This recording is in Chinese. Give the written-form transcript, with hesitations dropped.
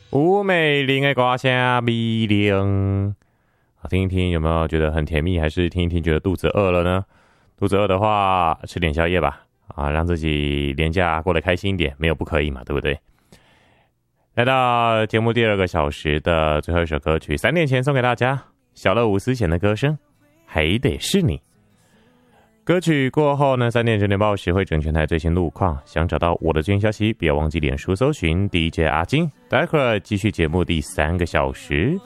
吴美玲的瓜虾米零，听一听有没有觉得很甜蜜，还是听一听觉得肚子饿了呢？肚子饿的话，吃点宵夜吧，让自己连假过得开心一点，没有不可以嘛，对不对？来到节目第2个小时的最后一首歌曲，3点前送给大家，小乐伍思贤的歌声，还得是你。歌曲过后呢，3点9点报时会整全台最新路况。想找到我的最新消息，不要忘记脸书搜寻 DJ 阿金。待会儿继续节目第3个小时。